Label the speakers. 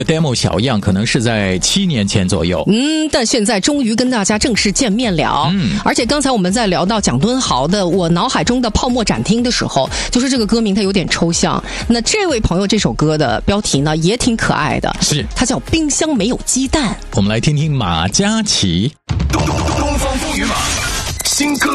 Speaker 1: demo 小样可能是在7年前左右，
Speaker 2: 但现在终于跟大家正式见面了。而且刚才我们在聊到蒋敦豪的我脑海中的泡沫展厅的时候，就是这个歌名它有点抽象。那这位朋友这首歌的标题呢也挺可爱的，
Speaker 1: 是
Speaker 2: 它叫冰箱没有鸡蛋。
Speaker 1: 我们来听听马嘉祺。
Speaker 3: 东方风雨马新歌